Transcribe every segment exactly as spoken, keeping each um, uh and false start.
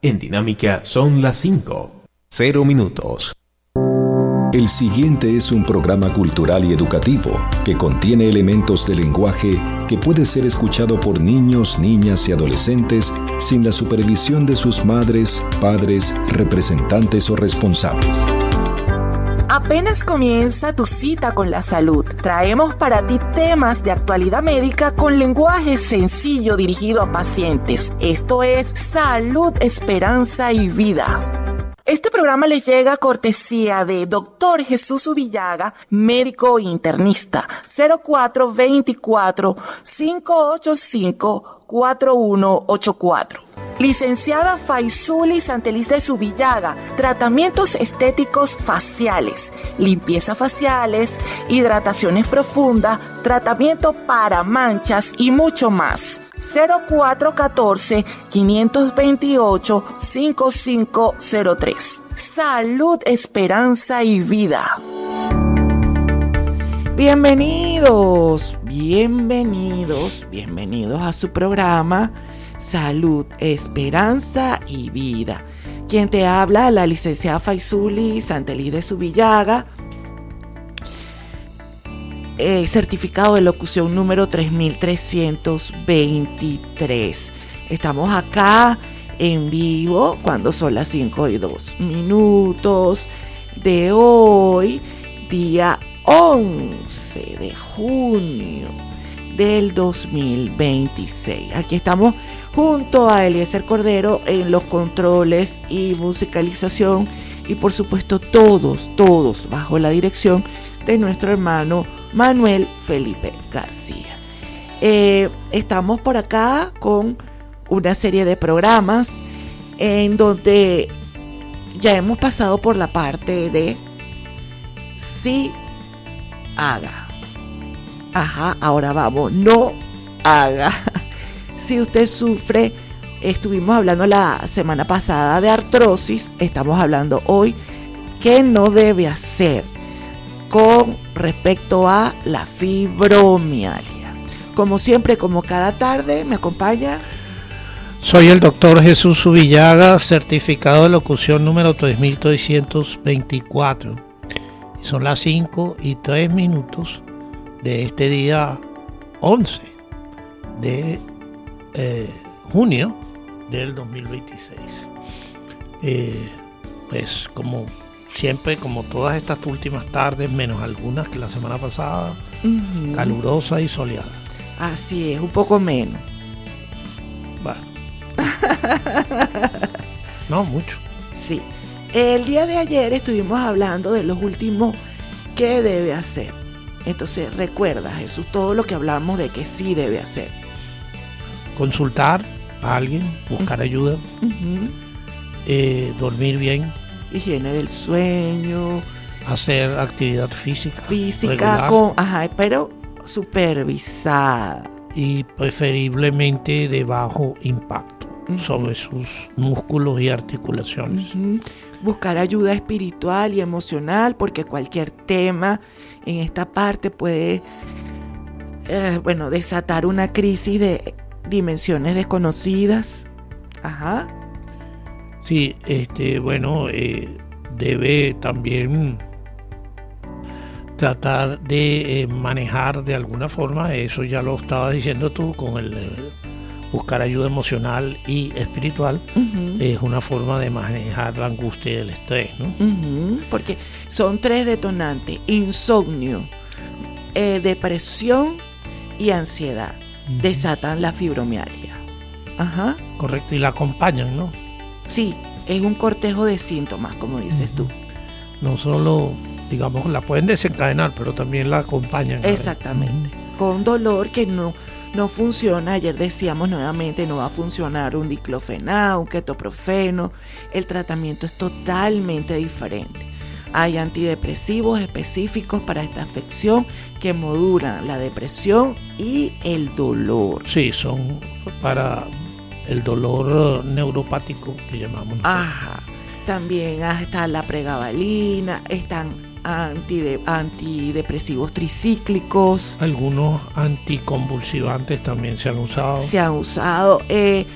En Dinámica son las cinco, cero minutos. El siguiente es un programa cultural y educativo que contiene elementos de lenguaje que puede ser escuchado por niños, niñas y adolescentes sin la supervisión de sus madres, padres, representantes o responsables. Apenas comienza tu cita con la salud. Traemos para ti temas de actualidad médica con lenguaje sencillo dirigido a pacientes. Esto es Salud, Esperanza y Vida. Este programa les llega cortesía de doctor Jesús Ubillaga, médico internista, cero cuatro dos cuatro, cinco ocho cinco, cuatro uno ocho cuatro. Licenciada Faisuli Santeliz de Subillaga, tratamientos estéticos faciales, limpieza faciales, hidrataciones profundas, tratamiento para manchas y mucho más. cero cuatro uno cuatro, cinco dos ocho, cinco cinco cero tres. Salud, Esperanza y Vida. Bienvenidos, bienvenidos, bienvenidos a su programa Salud, Esperanza y Vida. Quien te habla, la licenciada Faisuli Santeliz de Subillaga, eh, certificado de locución número tres mil trescientos veintitrés. Estamos acá en vivo cuando son las cinco y dos minutos de hoy, día once de junio del dos mil veintiséis. Aquí estamos junto a Eliezer Cordero en los controles y musicalización, y por supuesto todos, todos bajo la dirección de nuestro hermano Manuel Felipe García. Eh, estamos por acá con una serie de programas en donde ya hemos pasado por la parte de sí haga. Ajá, ahora vamos, no haga. Si usted sufre, estuvimos hablando la semana pasada de artrosis, estamos hablando hoy qué no debe hacer con respecto a la fibromialgia. Como siempre, como cada tarde, me acompaña. Soy el doctor Jesús Ubillaga, certificado de locución número tres mil trescientos veinticuatro. Y son las cinco y tres minutos de este día once de eh, junio del dos mil veintiséis. Eh, pues como siempre, como todas estas últimas tardes, menos algunas que la semana pasada, uh-huh. calurosa y soleada. Así es, un poco menos. Bueno. No, mucho. Sí. El día de ayer estuvimos hablando de los últimos que debe hacer. Entonces recuerda, Jesús, todo lo que hablamos de que sí debe hacer. Consultar a alguien, buscar ayuda, uh-huh. eh, dormir bien, higiene del sueño, hacer actividad física, física regular, con, ajá, pero supervisada y preferiblemente de bajo impacto uh-huh. sobre sus músculos y articulaciones. Uh-huh. Buscar ayuda espiritual y emocional, porque cualquier tema en esta parte puede eh, bueno, desatar una crisis de dimensiones desconocidas. Ajá. Sí, este, bueno, eh, debe también tratar de eh, manejar de alguna forma, eso ya lo estabas diciendo tú, con el eh, buscar ayuda emocional y espiritual, uh-huh. es una forma de manejar la angustia y el estrés, ¿no? Uh-huh, porque son tres detonantes: insomnio, eh, depresión y ansiedad. Uh-huh. Desatan la fibromialgia. Ajá. Correcto, y la acompañan, ¿no? Sí, es un cortejo de síntomas, como dices uh-huh. tú. No solo, digamos, la pueden desencadenar, pero también la acompañan. Exactamente. Uh-huh. Con dolor que no, no funciona. Ayer decíamos nuevamente, no va a funcionar un diclofenac, un ketoprofeno. El tratamiento es totalmente diferente. Hay antidepresivos específicos para esta afección que modulan la depresión y el dolor. Sí, son para el dolor neuropático que llamamos nosotros. Ajá. También está la pregabalina, están antide- antidepresivos tricíclicos. Algunos anticonvulsivantes también se han usado. Se han usado. Eh,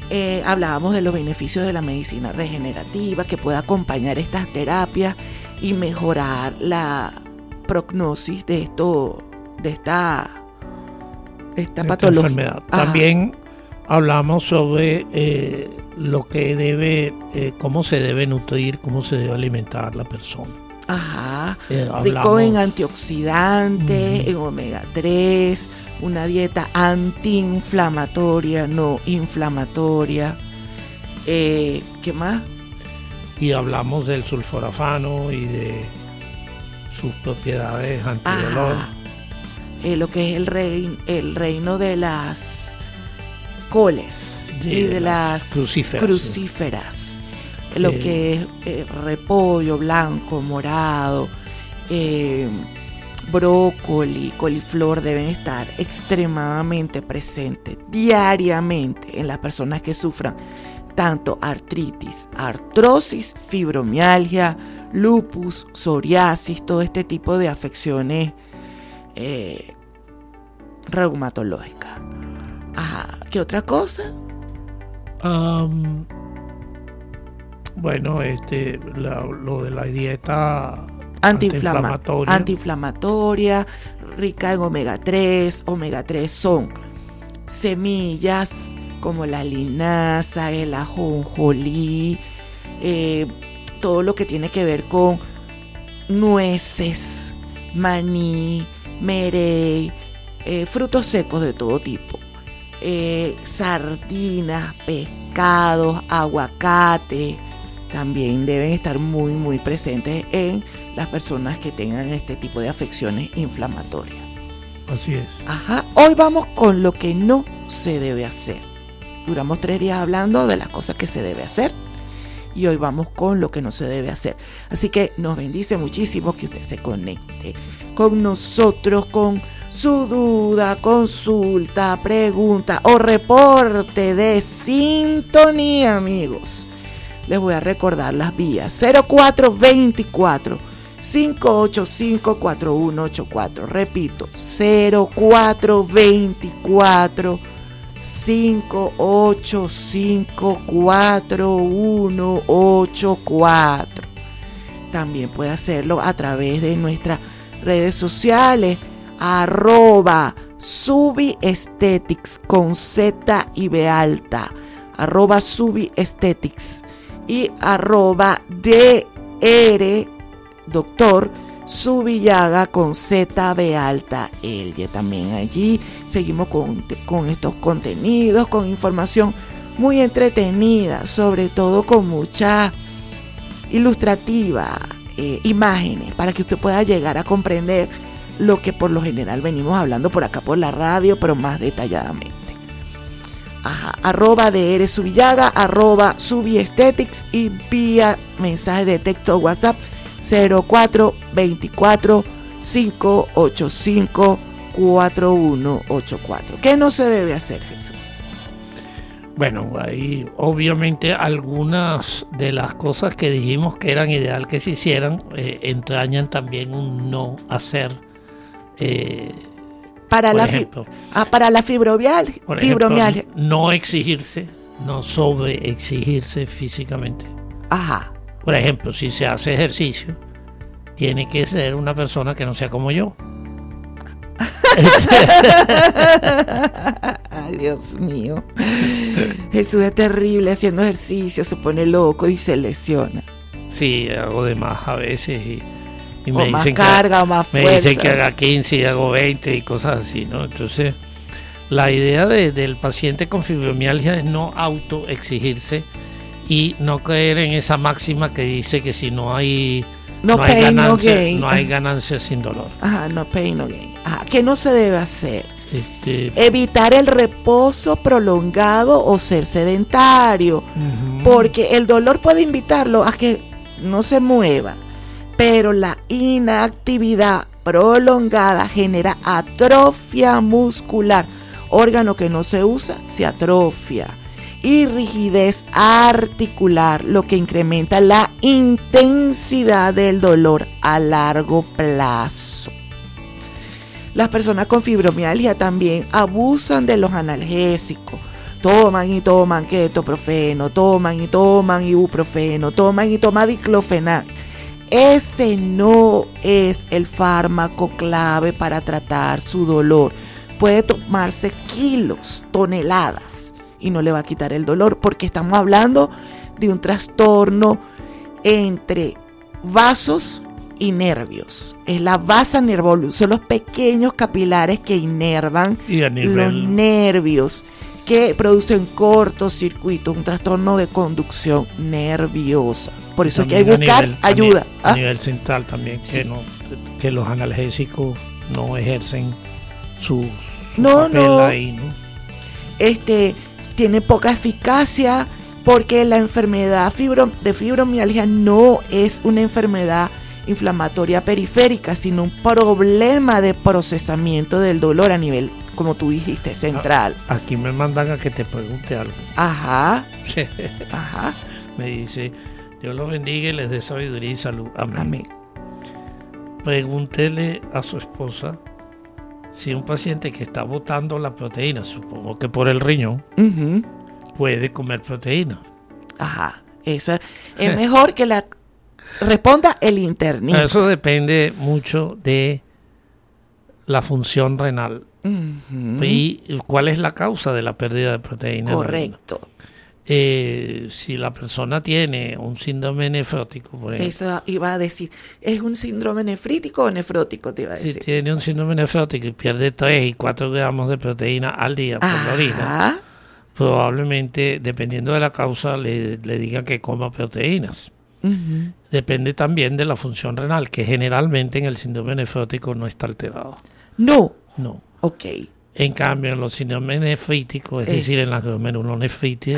Eh, hablábamos de los beneficios de la medicina regenerativa, que puede acompañar estas terapias y mejorar la prognosis de esto, de esta, de esta de patología. Enfermedad. También hablamos sobre eh, lo que debe, eh, cómo se debe nutrir, cómo se debe alimentar la persona. Ajá, Eh, rico hablamos- en antioxidantes, Ujú. en omega tres, una dieta antiinflamatoria, no inflamatoria. Eh, ¿Qué más? Y hablamos del sulforafano y de sus propiedades antidolor. Ajá. Eh, lo que es el, rein, el reino de las coles De y de las las crucíferas, crucíferas. Lo Eh, que es eh, repollo blanco, morado, eh, brócoli, coliflor deben estar extremadamente presentes diariamente en las personas que sufran tanto artritis, artrosis, fibromialgia, lupus, psoriasis, todo este tipo de afecciones eh, reumatológicas. Ajá, ¿qué otra cosa? Um, bueno, este, la- lo de la dieta Antiinflama- antiinflamatoria. antiinflamatoria, rica en omega tres. Omega tres son semillas como la linaza, el ajonjolí, eh, todo lo que tiene que ver con nueces, maní, merey, eh, frutos secos de todo tipo, eh, sardinas, pescados, aguacate, también deben estar muy muy presentes en las personas que tengan este tipo de afecciones inflamatorias. Así es. Ajá, hoy vamos con lo que no se debe hacer. Duramos tres días hablando de las cosas que se debe hacer y hoy vamos con lo que no se debe hacer. Así que nos bendice muchísimo que usted se conecte con nosotros con su duda, consulta, pregunta o reporte de sintonía, amigos. Les voy a recordar las vías: cero cuatro veinticuatro, cinco ocho cinco, cuatro uno ocho cuatro. Repito, cero cuatro veinticuatro, cinco ocho cinco, cuatro uno ocho cuatro. También puede hacerlo a través de nuestras redes sociales, arroba Subi Aesthetics con Z y B alta, arroba Subi Aesthetics y arroba DR Doctor Subillaga con Z B alta L. También allí seguimos con, con estos contenidos, con información muy entretenida, sobre todo con mucha ilustrativa, eh, imágenes, para que usted pueda llegar a comprender lo que por lo general venimos hablando por acá por la radio, pero más detalladamente. Ajá, arroba D R Subillaga, arroba Subi Aesthetics y vía mensaje de texto WhatsApp cero cuatro veinticuatro, cinco ocho cinco, cuatro uno ocho cuatro. ¿Qué no se debe hacer, Jesús? Bueno, ahí obviamente algunas de las cosas que dijimos que eran ideal que se hicieran eh, entrañan también un no hacer. Eh, Para por la, ejemplo, fi- ah, para la fibromialgia, por ejemplo, fibromialgia. no exigirse, no sobre exigirse físicamente. Ajá. Por ejemplo, si se hace ejercicio, tiene que ser una persona que no sea como yo. Ay, Dios mío. Jesús es terrible haciendo ejercicio, se pone loco y se lesiona. Sí, hago de más a veces y, y O me más dicen carga o más que, me fuerza. dicen que haga quince y hago veinte y cosas así, ¿no? Entonces, la idea de, del paciente con fibromialgia es no autoexigirse y no caer en esa máxima que dice que si no hay No no hay pain, no ganancia, gain. no hay ganancia sin dolor. Ajá, no pain, no gain. Ajá, ¿qué no se debe hacer? Este, Evitar el reposo prolongado o ser sedentario, ujú. porque el dolor puede invitarlo a que no se mueva, pero la inactividad prolongada genera atrofia muscular, órgano que no se usa se atrofia, y rigidez articular, lo que incrementa la intensidad del dolor a largo plazo. Las personas con fibromialgia también abusan de los analgésicos. toman y toman ketoprofeno, toman y toman ibuprofeno, toman y toman diclofenac. Ese no es el fármaco clave para tratar su dolor. Puede tomarse kilos, toneladas y no le va a quitar el dolor, porque estamos hablando de un trastorno entre vasos y nervios. Es la vasa nervolus, son los pequeños capilares que inervan nivel... los nervios, que producen cortocircuitos, un trastorno de conducción nerviosa. Por eso también es que hay que buscar nivel, ayuda. A, nivel, ¿Ah? a nivel central también, sí. que, no, que los analgésicos no ejercen su, su no, papel no. ahí, ¿no? Este, tiene poca eficacia, porque la enfermedad fibro, de fibromialgia no es una enfermedad inflamatoria periférica, sino un problema de procesamiento del dolor a nivel, como tú dijiste, central. Aquí me mandan a que te pregunte algo. Ajá. Ajá. Me dice, Dios los bendiga y les dé sabiduría y salud. Amén. Amén. Pregúntele a su esposa si un paciente que está botando la proteína, supongo que por el riñón, uh-huh. puede comer proteína. Ajá. Esa es mejor que la responda el internista. Eso depende mucho de la función renal. Uh-huh. Y cuál es la causa de la pérdida de proteína. Correcto. Eh, si la persona tiene un síndrome nefrótico, por ejemplo. Eso iba a decir. ¿Es un síndrome nefrítico o nefrótico? Te iba a decir. Si tiene un síndrome nefrótico y pierde tres y cuatro gramos de proteína al día por la orina, probablemente, dependiendo de la causa, le, le digan que coma proteínas. Uh-huh. Depende también de la función renal, que generalmente en el síndrome nefrótico no está alterado. No. No. Ok. En cambio, en los síndromes nefríticos, es, es decir, en las glomerulonefritis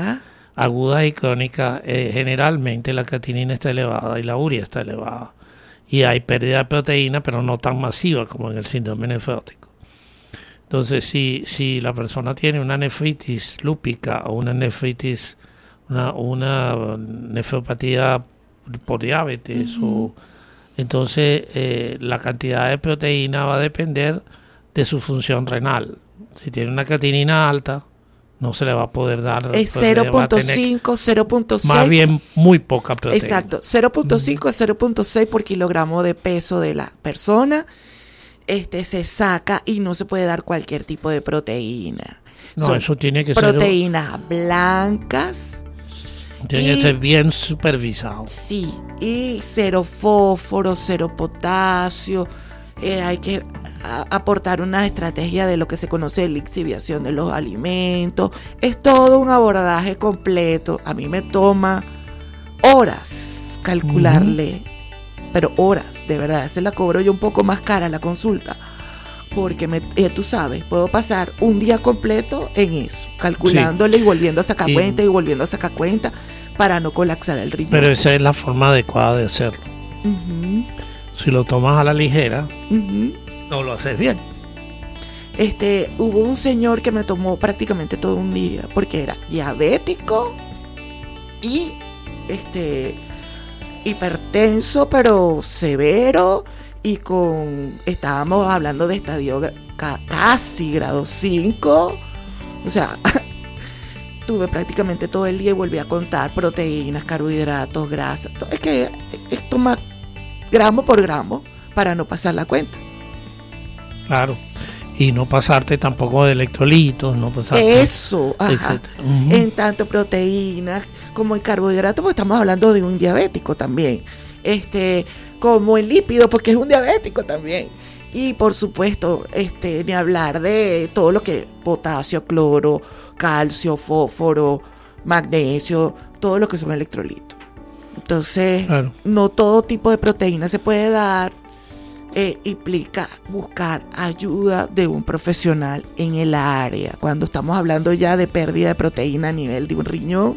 agudas y crónicas, eh, generalmente la creatinina está elevada y la urea está elevada. Y hay pérdida de proteína, pero no tan masiva como en el síndrome nefrótico. Entonces, si, si la persona tiene una nefritis lúpica o una nefritis, una, una nefropatía por diabetes, uh-huh. o, entonces eh, la cantidad de proteína va a depender de su función renal. Si tiene una creatinina alta, no se le va a poder dar. Es cero punto cinco, cero punto seis. Más bien muy poca proteína. Exacto, cero punto cinco a cero punto seis por kilogramo de peso de la persona. Este se saca y no se puede dar cualquier tipo de proteína. No, Son eso tiene que proteínas ser. Proteínas blancas. Tiene que ser bien supervisado. Sí, y cero fósforo, cero potasio. Eh, hay que a, aportar una estrategia de lo que se conoce la lixiviación de los alimentos. Es todo un abordaje completo. A mí me toma horas calcularle, uh-huh. pero horas, de verdad. Se la cobro yo un poco más cara la consulta, porque me, eh, tú sabes, puedo pasar un día completo en eso, calculándole sí. y volviendo a sacar y, cuenta y volviendo a sacar cuenta para no colapsar el riñón. Pero esa es la forma adecuada de hacerlo. Uh-huh. Si lo tomas a la ligera, uh-huh. no lo haces bien. Este, hubo un señor que me tomó prácticamente todo un día porque era diabético y este hipertenso, pero severo, y con estábamos hablando de estadio ca, casi grado cinco. O sea, tuve prácticamente todo el día y volví a contar proteínas, carbohidratos, grasas. Es que es tomar gramo por gramo para no pasar la cuenta. Claro. Y no pasarte tampoco de electrolitos, no pasarte. Eso, ajá. Uh-huh. En tanto proteínas como el carbohidrato, porque estamos hablando de un diabético también. Este, como el lípido, porque es un diabético también. Y por supuesto, este, ni hablar de todo lo que potasio, cloro, calcio, fósforo, magnesio, todo lo que son electrolitos. Entonces, claro. no todo tipo de proteína se puede dar. Eh, implica buscar ayuda de un profesional en el área. Cuando estamos hablando ya de pérdida de proteína a nivel de un riñón,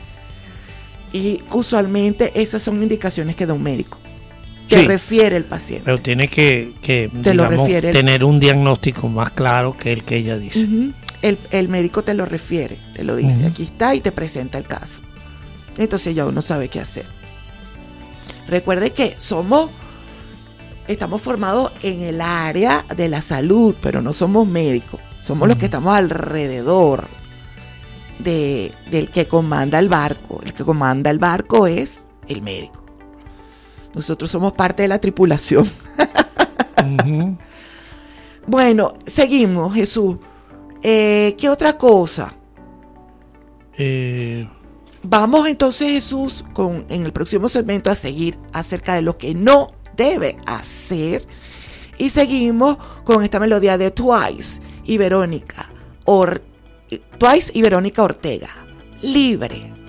y usualmente esas son indicaciones que da un médico. Te sí, refiere el paciente. Pero tiene que, que te digamos, lo refiere tener un diagnóstico más claro que el que ella dice. Uh-huh. el, el médico te lo refiere, te lo dice, uh-huh. aquí está, y te presenta el caso. Entonces ya uno sabe qué hacer. Recuerde que somos Estamos formados en el área de la salud, pero no somos médicos. Somos uh-huh. los que estamos alrededor. de, del que comanda el barco. El que comanda el barco es el médico. Nosotros somos parte de la tripulación. Uh-huh. Bueno, seguimos, Jesús. Eh, ¿Qué otra cosa? Eh... Vamos entonces, Jesús, con, en el próximo segmento a seguir acerca de lo que no debe hacer. Y seguimos con esta melodía de Twice y Verónica Or, Twice y Verónica Ortega. Libre.